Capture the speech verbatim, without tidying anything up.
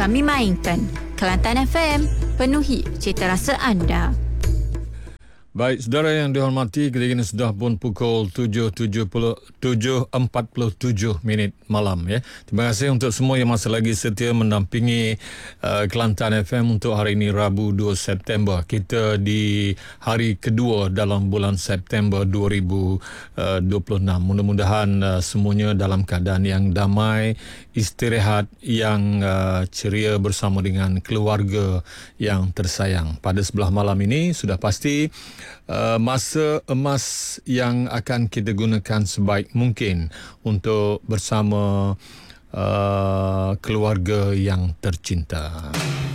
kami mainkan. Kelantan F M, penuhi cita rasa anda. Baik, saudara yang dihormati, ketika ini sudah pun pukul tujuh empat puluh tujuh minit malam. Ya. Terima kasih untuk semua yang masih lagi setia mendampingi uh, Kelantan F M untuk hari ini Rabu dua September. Kita di hari kedua dalam bulan September dua ribu dua puluh enam. Mudah-mudahan uh, semuanya dalam keadaan yang damai, istirahat yang uh, ceria bersama dengan keluarga yang tersayang. Pada sebelah malam ini sudah pasti Uh, masa emas yang akan kita gunakan sebaik mungkin untuk bersama uh, keluarga yang tercinta.